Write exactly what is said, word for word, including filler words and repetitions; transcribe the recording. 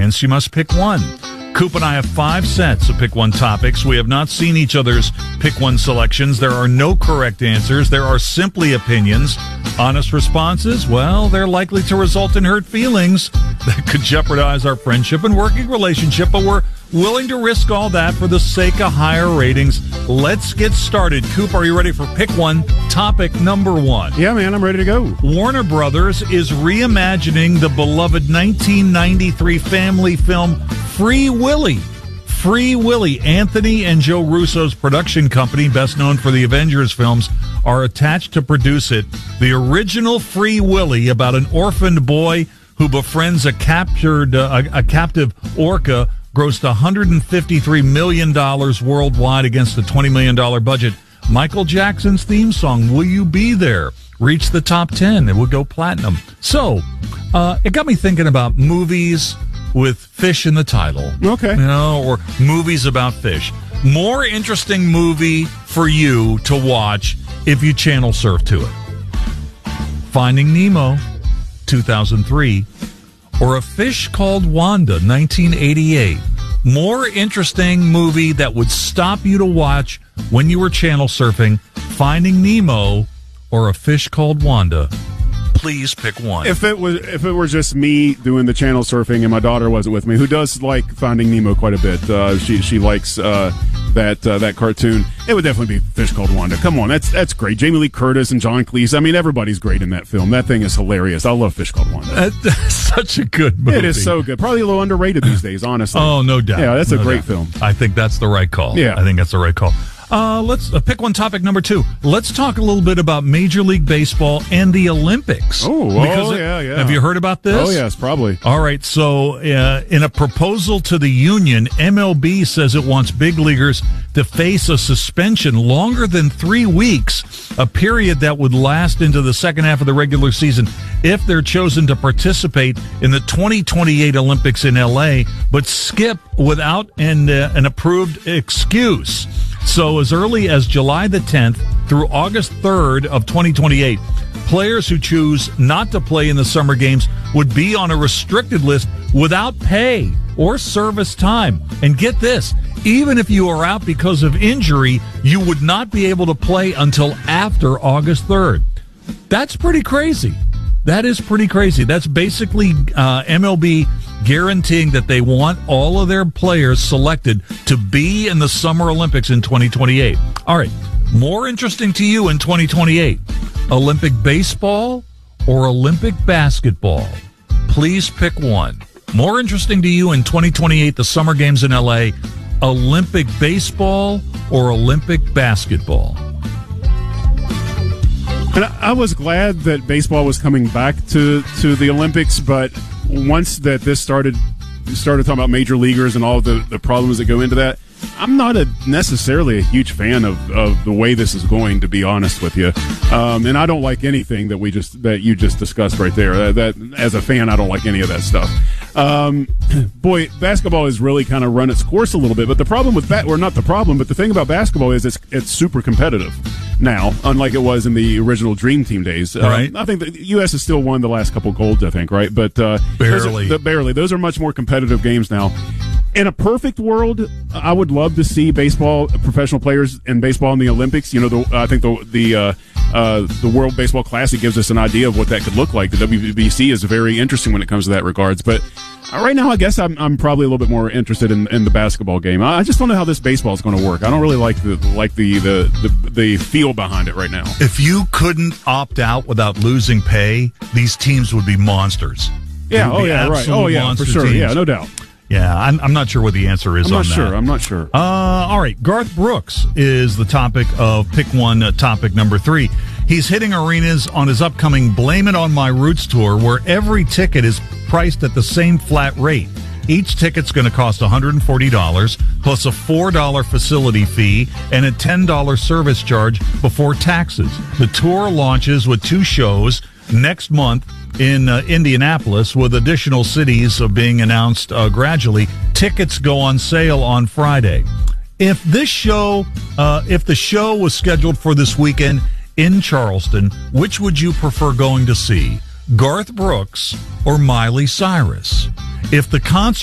hence you must pick one. Coop and I have five sets of pick one topics. We have not seen each other's pick one selections. There are no correct answers. There are simply opinions. Honest responses, well, they're likely to result in hurt feelings that could jeopardize our friendship and working relationship, but we're willing to risk all that for the sake of higher ratings. Let's get started. Coop, are you ready for pick one? Topic number one. Yeah, man, I'm ready to go. Warner Brothers is reimagining the beloved nineteen ninety-three family film Free Willy. Free Willy. Anthony and Joe Russo's production company, best known for the Avengers films, are attached to produce it. The original Free Willy, about an orphaned boy who befriends a captured, uh, a, a captive orca, grossed one hundred fifty-three million dollars worldwide against a twenty million dollars budget. Michael Jackson's theme song, Will You Be There, reached the top ten. It would go platinum. So, uh, it got me thinking about movies with fish in the title. Okay. You know, or movies about fish. More interesting movie for you to watch if you channel surf to it. Finding Nemo, two thousand three, or A Fish Called Wanda, nineteen eighty-eight. More interesting movie that would stop you to watch when you were channel surfing, Finding Nemo or A Fish Called Wanda. Please pick one. If it was, if it were just me doing the channel surfing and my daughter wasn't with me, who does like Finding Nemo quite a bit, uh, she she likes uh, that uh, that cartoon. It would definitely be Fish Called Wanda. Come on, that's that's great. Jamie Lee Curtis and John Cleese. I mean, everybody's great in that film. That thing is hilarious. I love Fish Called Wanda. That's such a good movie. It is so good. Probably a little underrated these days, honestly. Oh, no doubt. Yeah, that's no a great doubt. film. I think that's the right call. Yeah, I think that's the right call. Uh, let's uh, pick one topic number two. Let's talk a little bit about Major League Baseball and the Olympics. Oh, Because oh it- yeah, yeah. Have you heard about this? Oh, yes, probably. All right, so uh, in a proposal to the union, M L B says it wants big leaguers to face a suspension longer than three weeks, a period that would last into the second half of the regular season if they're chosen to participate in the twenty twenty-eight Olympics in L A, but skip without an, uh, an approved excuse. So as early as July the tenth through August third of twenty twenty-eight, players who choose not to play in the summer games would be on a restricted list without pay or service time. And get this, even if you are out because of injury, you would not be able to play until after August third. That's pretty crazy. That is pretty crazy. That's basically uh, M L B guaranteeing that they want all of their players selected to be in the Summer Olympics in twenty twenty-eight. All right, more interesting to you in twenty twenty-eight, Olympic baseball or Olympic basketball? Please pick one. More interesting to you in twenty twenty-eight, the Summer Games in L A, Olympic baseball or Olympic basketball? And I, I was glad that baseball was coming back to, to the Olympics, but once that this started started talking about major leaguers and all the, the problems that go into that, I'm not a necessarily a huge fan of, of the way this is going, to be honest with you. Um, and I don't like anything that we just that you just discussed right there. That, that as a fan, I don't like any of that stuff. Um, boy, basketball has really kind of run its course a little bit. But the problem with bat, or not the problem, but the thing about basketball is it's it's super competitive now, unlike it was in the original Dream Team days. Right. Um, I think the U S has still won the last couple golds, I think, right? But uh, barely, those are, the, barely. Those are much more competitive games now. In a perfect world, I would love to see baseball professional players in baseball in the Olympics. You know, the, I think the the uh, uh, the World Baseball Classic gives us an idea of what that could look like. The W B C is very interesting when it comes to that regards. But right now, I guess I'm I'm probably a little bit more interested in, in the basketball game. I just don't know how this baseball is going to work. I don't really like the like the, the the the feel behind it right now. If you couldn't opt out without losing pay, these teams would be monsters. Yeah. Would Oh be yeah. Right. absolute Oh yeah. For monster sure. teams. Yeah. No doubt. Yeah, I'm, I'm not sure what the answer is I'm on not that. sure. I'm not sure. Uh, all right, Garth Brooks is the topic of Pick One, uh, topic number three. He's hitting arenas on his upcoming Blame It On My Roots tour, where every ticket is priced at the same flat rate. Each ticket's going to cost one hundred forty dollars, plus a four dollars facility fee and a ten dollars service charge before taxes. The tour launches with two shows next month in uh, Indianapolis, with additional cities uh, being announced uh, gradually. Tickets go on sale on Friday. If this show, uh, if the show was scheduled for this weekend in Charleston, which would you prefer going to see, Garth Brooks or Miley Cyrus? If the concert